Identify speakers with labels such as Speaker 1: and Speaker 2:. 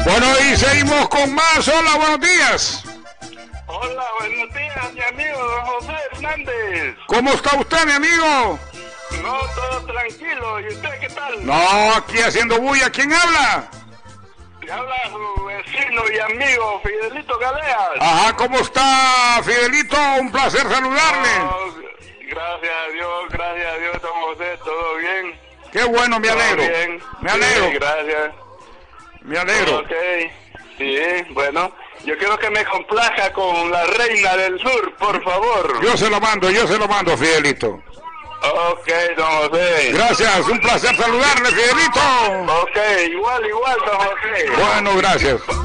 Speaker 1: Bueno, y seguimos con más. Hola, buenos días.
Speaker 2: Hola, buenos días, mi amigo don José Hernández.
Speaker 1: ¿Cómo está usted, mi amigo?
Speaker 2: No, todo tranquilo. ¿Y usted qué tal?
Speaker 1: No, aquí haciendo bulla. ¿Quién habla?
Speaker 2: Le habla su vecino y amigo Fidelito Galeas.
Speaker 1: Ajá, ¿cómo está, Fidelito? Un placer saludarle.
Speaker 2: Oh, gracias a Dios, don José, todo bien.
Speaker 1: Qué bueno, me alegro.
Speaker 2: Todo bien.
Speaker 1: Me alegro.
Speaker 2: Sí, gracias.
Speaker 1: Me alegro.
Speaker 2: Ok, sí, bueno, yo quiero que me complaja con la Reina del Sur, por favor.
Speaker 1: Yo se lo mando, Fidelito.
Speaker 2: Ok, don José.
Speaker 1: Gracias, un placer saludarle, Fidelito.
Speaker 2: Ok, igual, don José.
Speaker 1: Bueno, gracias.